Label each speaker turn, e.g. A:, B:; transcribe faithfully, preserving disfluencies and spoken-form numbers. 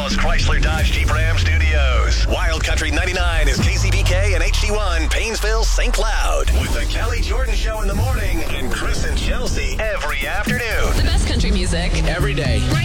A: Dallas Chrysler Dodge Jeep Ram Studios. Wild Country ninety-nine is K C B K and H D one, Painesville, Saint Cloud. With the Kelly Jordan Show in the morning and Chris and Chelsea every afternoon.
B: The best country music.
C: Every day.